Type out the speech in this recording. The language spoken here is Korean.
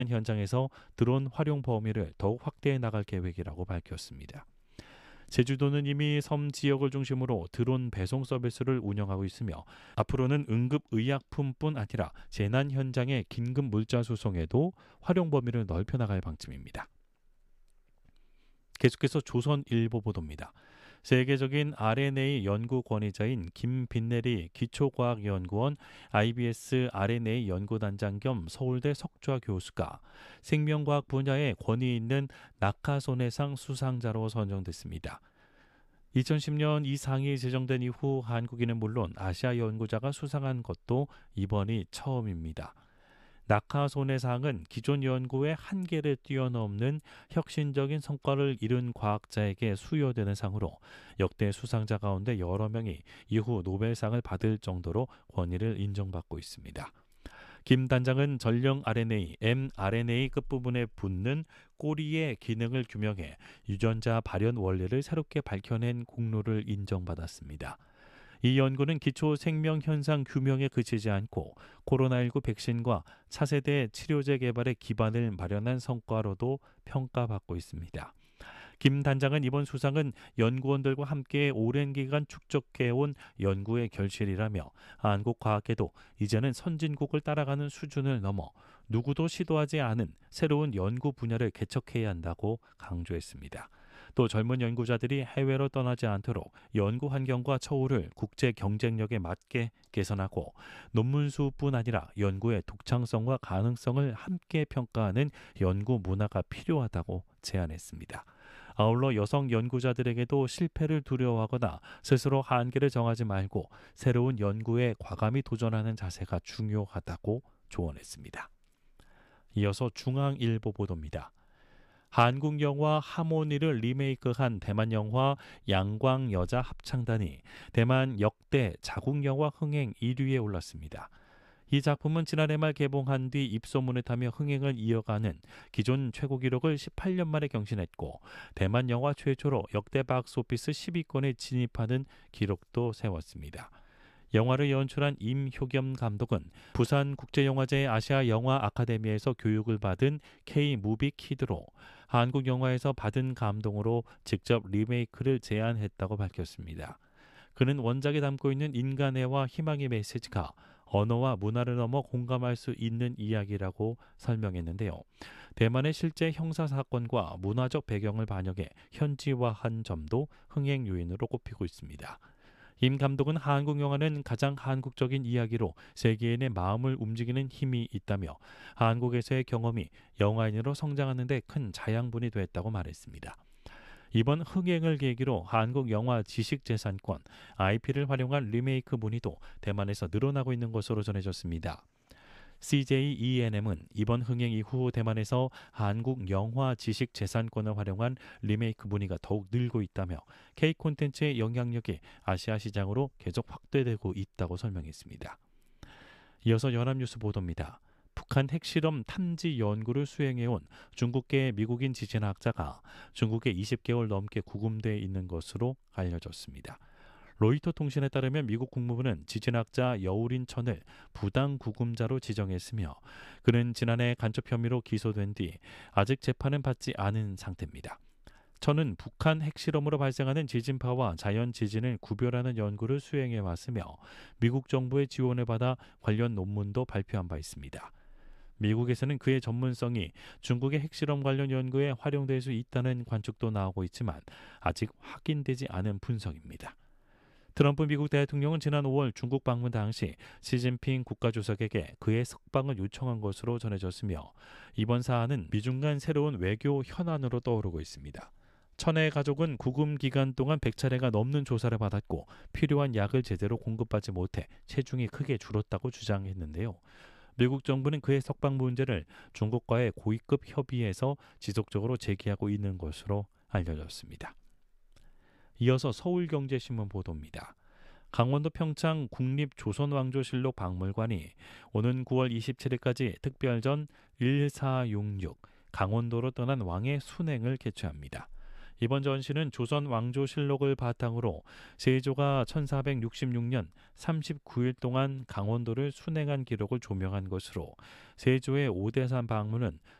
현장에서 드론 활용 범위를 더욱 확대해 나갈 계획이라고 밝혔습니다. 제주도는 이미 섬 지역을 중심으로 드론 배송 서비스를 운영하고 있으며 앞으로는 응급의약품뿐 아니라 재난 현장의 긴급 물자 수송에도 활용 범위를 넓혀 나갈 방침입니다. 계속해서 조선일보 보도입니다. 세계적인 RNA 연구 권위자인 김빈내리 기초과학연구원 IBS RNA 연구단장 겸 서울대 석좌 교수가 생명과학 분야에 권위 있는 낙하손해상 수상자로 선정됐습니다. 2010년 이 상이 제정된 이후 한국인은 물론 아시아 연구자가 수상한 것도 이번이 처음입니다. 낙하손해상은 기존 연구의 한계를 뛰어넘는 혁신적인 성과를 이룬 과학자에게 수여되는 상으로 역대 수상자 가운데 여러 명이 이후 노벨상을 받을 정도로 권위를 인정받고 있습니다. 김 단장은 전령 RNA, mRNA 끝부분에 붙는 꼬리의 기능을 규명해 유전자 발현 원리를 새롭게 밝혀낸 공로를 인정받았습니다. 이 연구는 기초 생명 현상 규명에 그치지 않고 코로나19 백신과 차세대 치료제 개발에 기반을 마련한 성과로도 평가받고 있습니다. 김 단장은 이번 수상은 연구원들과 함께 오랜 기간 축적해온 연구의 결실이라며 한국 과학계도 이제는 선진국을 따라가는 수준을 넘어 누구도 시도하지 않은 새로운 연구 분야를 개척해야 한다고 강조했습니다. 또 젊은 연구자들이 해외로 떠나지 않도록 연구 환경과 처우를 국제 경쟁력에 맞게 개선하고 논문 수뿐 아니라 연구의 독창성과 가능성을 함께 평가하는 연구 문화가 필요하다고 제안했습니다. 아울러 여성 연구자들에게도 실패를 두려워하거나 스스로 한계를 정하지 말고 새로운 연구에 과감히 도전하는 자세가 중요하다고 조언했습니다. 이어서 중앙일보 보도입니다. 한국 영화 하모니를 리메이크한 대만 영화 양광여자 합창단이 대만 역대 자국 영화 흥행 1위에 올랐습니다. 이 작품은 지난해 말 개봉한 뒤 입소문을 타며 흥행을 이어가는 기존 최고 기록을 18년 만에 경신했고 대만 영화 최초로 역대 박스오피스 10위권에 진입하는 기록도 세웠습니다. 영화를 연출한 임효겸 감독은 부산국제영화제 아시아 영화 아카데미에서 교육을 받은 K-무비 키드로 한국 영화에서 받은 감동으로 직접 리메이크를 제안했다고 밝혔습니다. 그는 원작에 담고 있는 인간애와 희망의 메시지가 언어와 문화를 넘어 공감할 수 있는 이야기라고 설명했는데요. 대만의 실제 형사사건과 문화적 배경을 반영해 현지화한 점도 흥행 요인으로 꼽히고 있습니다. 임 감독은 한국 영화는 가장 한국적인 이야기로 세계인의 마음을 움직이는 힘이 있다며 한국에서의 경험이 영화인으로 성장하는 데 큰 자양분이 됐다고 말했습니다. 이번 흥행을 계기로 한국 영화 지식재산권, IP를 활용한 리메이크 문의도 대만에서 늘어나고 있는 것으로 전해졌습니다. CJENM은 이번 흥행 이후 대만에서 한국 영화 지식재산권을 활용한 리메이크 문의가 더욱 늘고 있다며 K-콘텐츠의 영향력이 아시아 시장으로 계속 확대되고 있다고 설명했습니다. 이어서 연합뉴스 보도입니다. 북한 핵실험 탐지 연구를 수행해온 중국계 미국인 지진학자가 중국에 20개월 넘게 구금되어 있는 것으로 알려졌습니다. 로이터 통신에 따르면 미국 국무부는 지진학자 여우린 천을 부당 구금자로 지정했으며 그는 지난해 간첩 혐의로 기소된 뒤 아직 재판은 받지 않은 상태입니다. 천은 북한 핵실험으로 발생하는 지진파와 자연 지진을 구별하는 연구를 수행해 왔으며 미국 정부의 지원을 받아 관련 논문도 발표한 바 있습니다. 미국에서는 그의 전문성이 중국의 핵실험 관련 연구에 활용될 수 있다는 관측도 나오고 있지만 아직 확인되지 않은 분석입니다. 트럼프 미국 대통령은 지난 5월 중국 방문 당시 시진핑 국가주석에게 그의 석방을 요청한 것으로 전해졌으며 이번 사안은 미중 간 새로운 외교 현안으로 떠오르고 있습니다. 천의 가족은 구금 기간 동안 100차례가 넘는 조사를 받았고 필요한 약을 제대로 공급받지 못해 체중이 크게 줄었다고 주장했는데요. 미국 정부는 그의 석방 문제를 중국과의 고위급 협의에서 지속적으로 제기하고 있는 것으로 알려졌습니다. 이어서 서울경제신문 보도입니다. 강원도 평창 국립조선왕조실록 박물관이 오는 9월 27일까지 특별전 1466 강원도로 떠난 왕의 순행을 개최합니다. 이번 전시는 조선 왕조실록을 바탕으로 세조가 1466년 39일 동안 강원도를 순행한 기록을 조명한 것으로 세조의 오대산 방문은